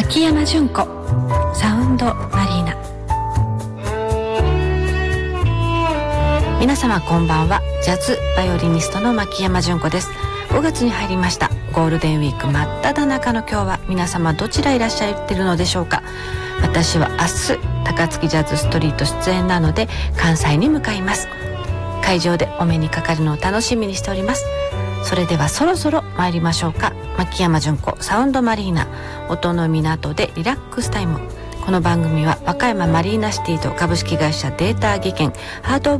牧山純子サウンドマリーナ。皆様こんばんは。ジャズバイオリニストの牧山純子です。5月に入りました。ゴールデンウィーク真っ只中の今日は皆様どちらいらっしゃってるのでしょうか。私は明日高槻ジャズストリート出演なので関西に向かいます。会場でお目にかかるのを楽しみにしております。それではそろそろ参りましょうか。牧山純子サウンドマリーナ、音の港でリラックスタイム。この番組は和歌山マリーナシティと株式会社データ技研ハート